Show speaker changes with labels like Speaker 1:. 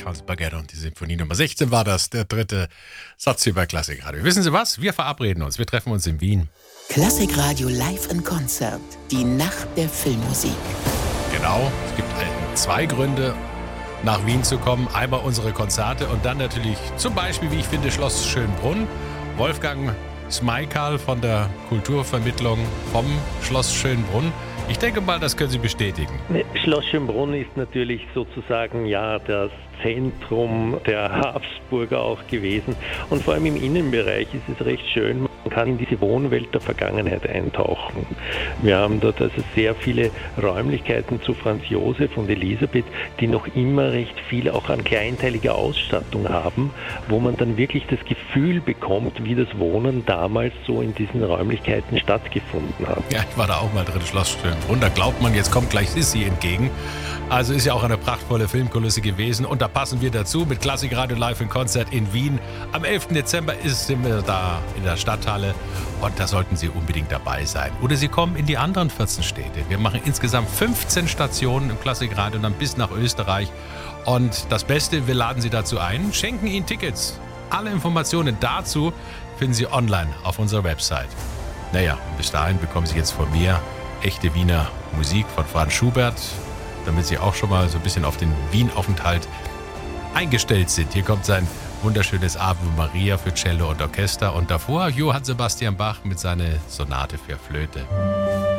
Speaker 1: Franz Baghetto und die Symphonie Nummer 16 war das, der dritte Satz hier bei Klassikradio. Wissen Sie was? Wir verabreden uns. Wir treffen uns in Wien.
Speaker 2: Klassikradio live in Konzert. Die Nacht der Filmmusik.
Speaker 1: Genau. Es gibt 2 Gründe, nach Wien zu kommen. Einmal unsere Konzerte und dann natürlich zum Beispiel, wie ich finde, Schloss Schönbrunn. Wolfgang Smajkal von der Kulturvermittlung vom Schloss Schönbrunn. Ich denke mal, das können Sie bestätigen.
Speaker 3: Schloss Schönbrunn ist natürlich sozusagen das Zentrum der Habsburger auch gewesen. Und vor allem im Innenbereich ist es recht schön. Man kann in diese Wohnwelt der Vergangenheit eintauchen. Wir haben dort also sehr viele Räumlichkeiten zu Franz Josef und Elisabeth, die noch immer recht viel auch an kleinteiliger Ausstattung haben, wo man dann wirklich das Gefühl bekommt, wie das Wohnen damals so in diesen Räumlichkeiten stattgefunden hat.
Speaker 1: Ja, ich war da auch mal drin, Schloss Schönbrunn. Da glaubt man, jetzt kommt gleich Sissi entgegen. Also ist ja auch eine prachtvolle Filmkulisse gewesen. Und da passen wir dazu mit Klassikradio live in Konzert in Wien. Am 11. Dezember sind wir da in der Stadthalle und da sollten Sie unbedingt dabei sein. Oder Sie kommen in die anderen 14 Städte. Wir machen insgesamt 15 Stationen im Klassikradio und dann bis nach Österreich. Und das Beste, wir laden Sie dazu ein, schenken Ihnen Tickets. Alle Informationen dazu finden Sie online auf unserer Website. Naja, bis dahin bekommen Sie jetzt von mir echte Wiener Musik von Franz Schubert, damit Sie auch schon mal so ein bisschen auf den Wien-Aufenthalt eingestellt sind. Hier kommt sein wunderschönes Ave Maria für Cello und Orchester und davor Johann Sebastian Bach mit seiner Sonate für Flöte.